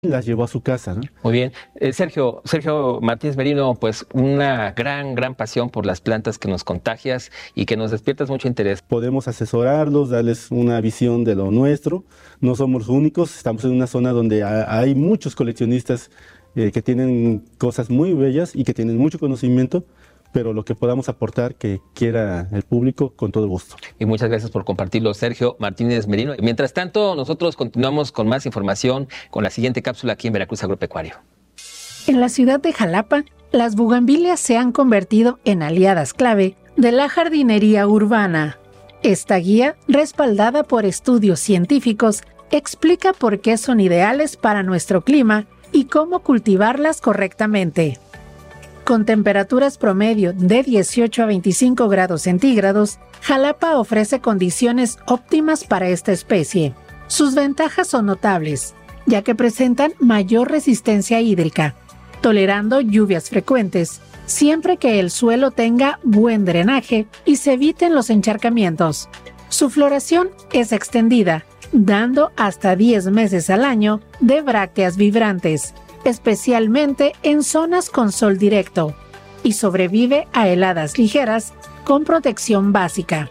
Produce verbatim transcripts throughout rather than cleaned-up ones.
las llevó a su casa, ¿no? Muy bien. Eh, Sergio, Sergio Martínez Merino, pues una gran, gran pasión por las plantas que nos contagias y que nos despiertas mucho interés. Podemos asesorarlos, darles una visión de lo nuestro. No somos los únicos, estamos en una zona donde hay muchos coleccionistas eh, que tienen cosas muy bellas y que tienen mucho conocimiento, pero lo que podamos aportar que quiera el público, con todo gusto. Y muchas gracias por compartirlo, Sergio Martínez Merino. Mientras tanto, nosotros continuamos con más información con la siguiente cápsula aquí en Veracruz Agropecuario. En la ciudad de Jalapa, las bugambilias se han convertido en aliadas clave de la jardinería urbana. Esta guía, respaldada por estudios científicos, explica por qué son ideales para nuestro clima y cómo cultivarlas correctamente. Con temperaturas promedio de dieciocho a veinticinco grados centígrados, Jalapa ofrece condiciones óptimas para esta especie. Sus ventajas son notables, ya que presentan mayor resistencia hídrica, tolerando lluvias frecuentes, siempre que el suelo tenga buen drenaje y se eviten los encharcamientos. Su floración es extendida, dando hasta diez meses al año de brácteas vibrantes, especialmente en zonas con sol directo, y sobrevive a heladas ligeras con protección básica.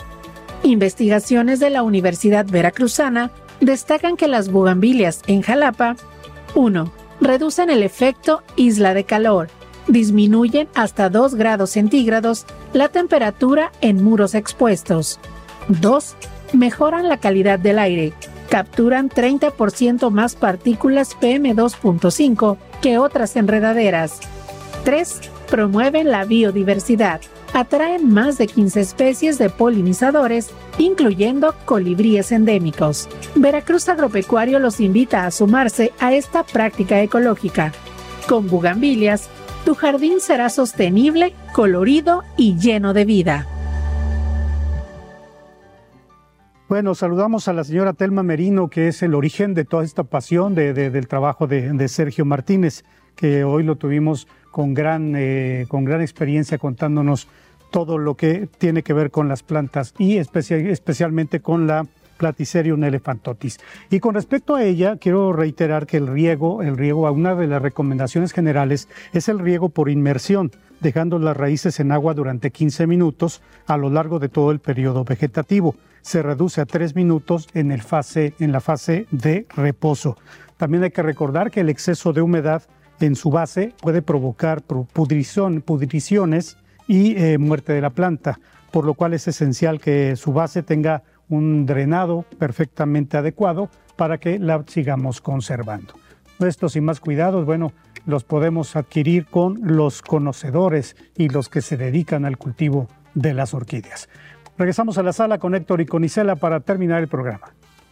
Investigaciones de la Universidad Veracruzana destacan que las bugambilias en Jalapa, uno. Reducen el efecto isla de calor, disminuyen hasta dos grados centígrados la temperatura en muros expuestos. dos. Mejoran la calidad del aire, capturan treinta por ciento más partículas P M dos punto cinco que otras enredaderas. tres. Promueven la biodiversidad. Atraen más de quince especies de polinizadores, incluyendo colibríes endémicos. Veracruz Agropecuario los invita a sumarse a esta práctica ecológica. Con bugambilias, tu jardín será sostenible, colorido y lleno de vida. Bueno, saludamos a la señora Telma Merino, que es el origen de toda esta pasión de, de, del trabajo de, de Sergio Martínez, que hoy lo tuvimos con gran, eh, con gran experiencia contándonos todo lo que tiene que ver con las plantas y especial, especialmente con la Platycerium elephantotis. Y con respecto a ella, quiero reiterar que el riego, el riego, una de las recomendaciones generales es el riego por inmersión, dejando las raíces en agua durante quince minutos a lo largo de todo el periodo vegetativo. Se reduce a tres minutos en, el fase, en la fase de reposo. También hay que recordar que el exceso de humedad en su base puede provocar pudrición, pudriciones y eh, muerte de la planta, por lo cual es esencial que su base tenga un drenado perfectamente adecuado para que la sigamos conservando. Estos y más cuidados, bueno, los podemos adquirir con los conocedores y los que se dedican al cultivo de las orquídeas. Regresamos a la sala con Héctor y con Isela para terminar el programa.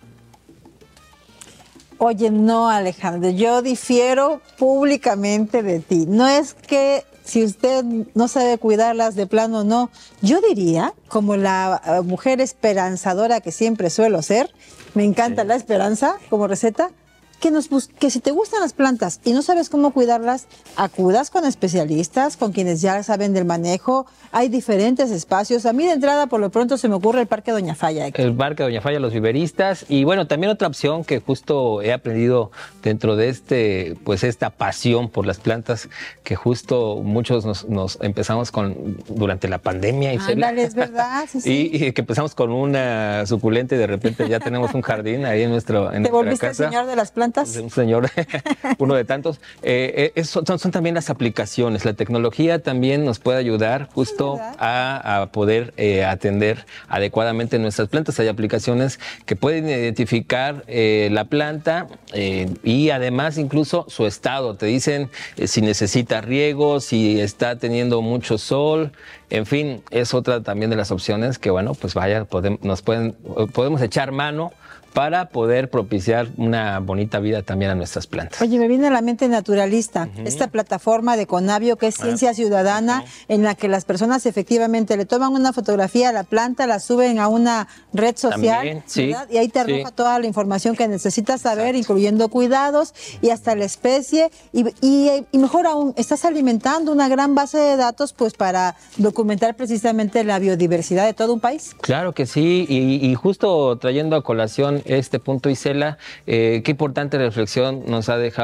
Oye, no, Alejandro, yo difiero públicamente de ti. No es que si usted no sabe cuidarlas de plano, no. Yo diría, como la uh, mujer esperanzadora que siempre suelo ser, me encanta sí. la esperanza como receta, que, nos que si te gustan las plantas y no sabes cómo cuidarlas, acudas con especialistas, con quienes ya saben del manejo. Hay diferentes espacios. A mí de entrada, por lo pronto, se me ocurre el Parque Doña Falla. El Parque Doña Falla, los viveristas. Y bueno, también otra opción que justo he aprendido dentro de este, pues esta pasión por las plantas, que justo muchos nos, nos empezamos con durante la pandemia. Ándale, es verdad. Sí, sí. Y, y que empezamos con una suculenta y de repente ya tenemos un jardín ahí en, nuestro, en ¿Te nuestra volviste casa. El señor de las plantas? Un señor, uno de tantos. Eh, eh, son, son también las aplicaciones. La tecnología también nos puede ayudar justo a, a poder eh, atender adecuadamente nuestras plantas. Hay aplicaciones que pueden identificar eh, la planta eh, y además incluso su estado. Te dicen eh, si necesita riego, si está teniendo mucho sol. En fin, es otra también de las opciones que, bueno, pues vaya, podemos, nos pueden, podemos echar mano para poder propiciar una bonita vida también a nuestras plantas. Oye, me viene a la mente Naturalista, uh-huh. esta plataforma de Conavio que es Ciencia uh-huh. Ciudadana, uh-huh. en la que las personas efectivamente le toman una fotografía a la planta, la suben a una red social, también, sí, y ahí te arroja sí. toda la información que necesitas saber, exacto. incluyendo cuidados y hasta la especie, y, y, y mejor aún, estás alimentando una gran base de datos pues para documentar precisamente la biodiversidad de todo un país. Claro que sí, y, y justo trayendo a colación este punto, Isela. Eh, qué importante reflexión nos ha dejado